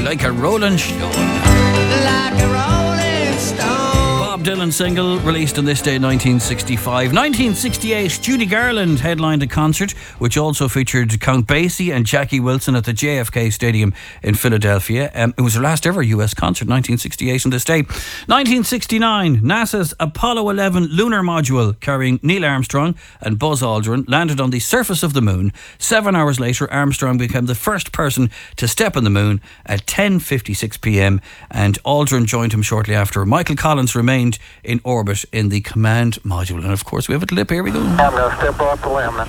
Like a Rolling Stone. Like a Rolling Stone. Bob Dylan single released on this day 1965. 1968, Judy Garland headlined a concert which also featured Count Basie and Jackie Wilson at the JFK Stadium in Philadelphia. It was her last ever US concert, 1968 on this day. 1969, NASA's Apollo 11 lunar module carrying Neil Armstrong and Buzz Aldrin landed on the surface of the moon. 7 hours later, Armstrong became the first person to step on the moon at 10:56 p.m. and Aldrin joined him shortly after. Michael Collins remained in orbit in the command module. And of course we have a clip. Here we go. I'm going to step off the limb.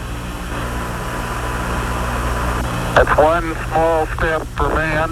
That's one small step for man,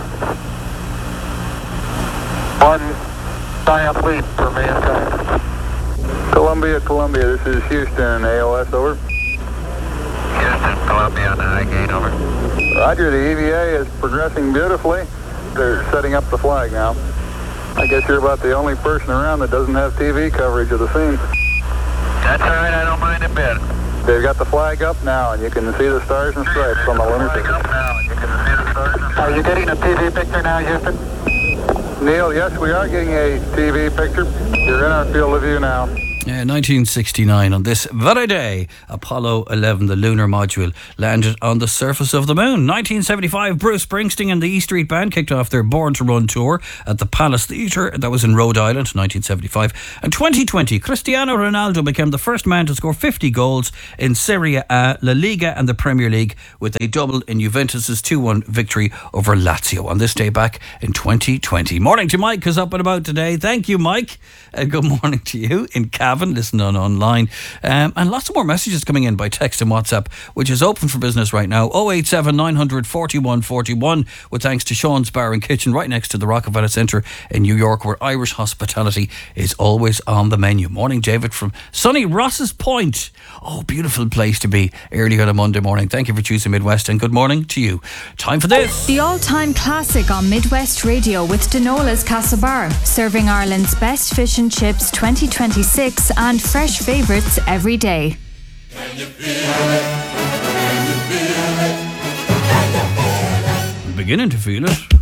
one giant leap for mankind. Columbia, this is Houston, AOS, over. Houston, Columbia on the high gain, over. Roger, the EVA is progressing beautifully. They're setting up the flag now. I guess you're about the only person around that doesn't have TV coverage of the scene. That's all right, I don't mind a bit. They've got the flag up now, and you can see the stars and stripes on the lunar Flag surface. up now, and you can see the stars and stripes. Are you getting a TV picture now, Houston? Neil, yes, we are getting a TV picture. You're in our field of view now. 1969, on this very day, Apollo 11, the lunar module, landed on the surface of the moon. 1975, Bruce Springsteen and the E Street Band kicked off their Born to Run tour at the Palace Theatre. That was in Rhode Island, 1975. And 2020, Cristiano Ronaldo became the first man to score 50 goals in Serie A, La Liga and the Premier League, with a double in Juventus' 2-1 victory over Lazio on this day back in 2020. Morning to Mike, who's up and about today. Thank you, Mike. Good morning to you in Cavan, listening on online. And lots of more messages coming in by text and WhatsApp, which is open for business right now. 087 900 41 41, with thanks to Sean's Bar and Kitchen right next to the Rockefeller Centre in New York, where Irish hospitality is always on the menu. Morning, David from sunny Ross's Point. Oh, beautiful place to be early on a Monday morning. Thank you for choosing Midwest, and good morning to you. Time for this. The all-time classic on Midwest Radio with Denola's Castlebar, serving Ireland's best fish and chips 2026 and fresh favourites every day. Can you feel it? Can you feel it? Can you feel it? Beginning to feel it.